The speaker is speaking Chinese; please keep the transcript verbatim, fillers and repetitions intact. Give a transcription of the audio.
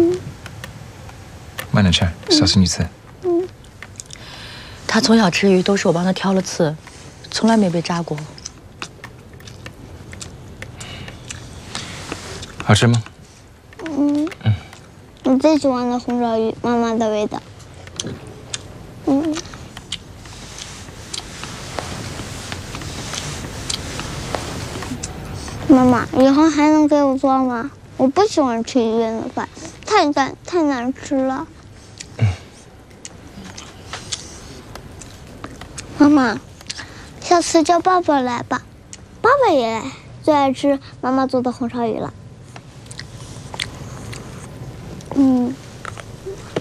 嗯。 慢点吃，小心你刺。 嗯。 他从小吃鱼都是我帮他挑了刺，从来没被扎过。 好吃吗？ 嗯。嗯。我最喜欢的红烧鱼，妈妈的味道。嗯。妈妈，以后还能给我做吗？我不喜欢吃医院的饭，太难太难吃了。嗯。妈妈，下次叫爸爸来吧，爸爸也来，最爱吃妈妈做的红烧鱼了。嗯。